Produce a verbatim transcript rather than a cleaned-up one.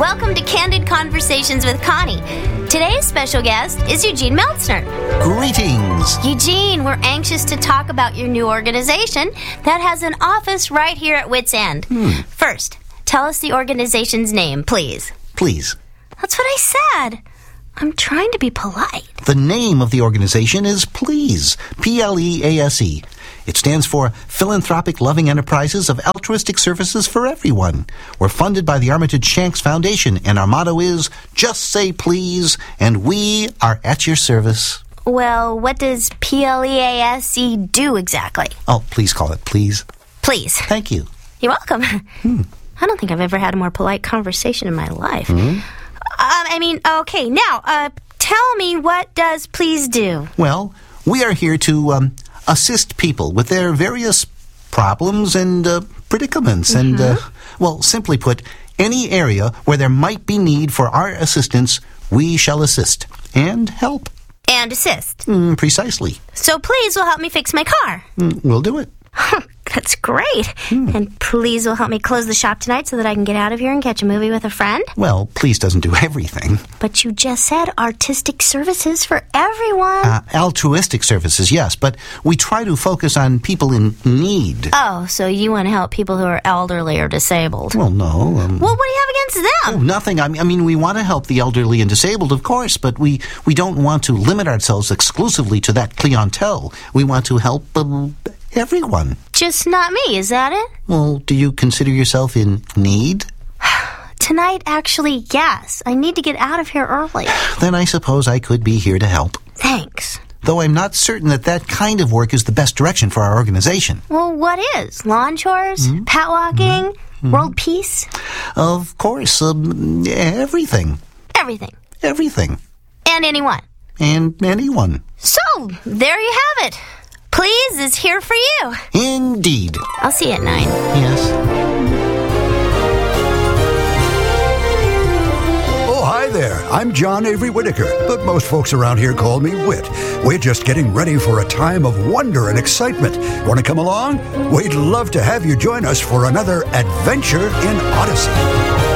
welcome to Candid Conversations with Connie. Today's special guest is Eugene Meltzner. Greetings. Eugene, we're anxious to talk about your new organization that has an office right here at Wits End. Hmm. First, tell us the organization's name, please. Please. That's what I said. I'm trying to be polite. The name of the organization is PLEASE, P L E A S E. It stands for Philanthropic Loving Enterprises of Altruistic Services for Everyone. We're funded by the Armitage Shanks Foundation, and our motto is, just say please, and we are at your service. Well, what does P L E A S E do exactly? Oh, please call it please. Please. Thank you. You're welcome. Hmm. I don't think I've ever had a more polite conversation in my life. Hmm? Um, I mean, okay, now, uh, tell me, what does Please do? Well, we are here to um, assist people with their various problems and uh, predicaments. Mm-hmm. And, uh, well, simply put, any area where there might be need for our assistance, we shall assist and help. And assist. Mm, precisely. So Please will help me fix my car. Mm, we'll do it. That's great. Hmm. And Please will help me close the shop tonight so that I can get out of here and catch a movie with a friend. Well, Please doesn't do everything. But you just said artistic services for everyone. Uh, altruistic services, yes, but we try to focus on people in need. Oh, so you want to help people who are elderly or disabled. Well, no. Um, well, what do you have against them? Oh, nothing. I mean, I mean, we want to help the elderly and disabled, of course, but we, we don't want to limit ourselves exclusively to that clientele. We want to help um, everyone. Just not me, is that it? Well, do you consider yourself in need? Tonight, actually, yes. I need to get out of here early. Then I suppose I could be here to help. Thanks. Though I'm not certain that that kind of work is the best direction for our organization. Well, what is? Lawn chores? Mm-hmm. Pat walking? Mm-hmm. World peace? Of course, um, everything. Everything. Everything. And anyone. And anyone. So, there you have it. Please is here for you. Indeed. I'll see you at nine. Yes. Oh, hi there. I'm John Avery Whitaker, but most folks around here call me Whit. We're just getting ready for a time of wonder and excitement. Want to come along? We'd love to have you join us for another adventure in Odyssey.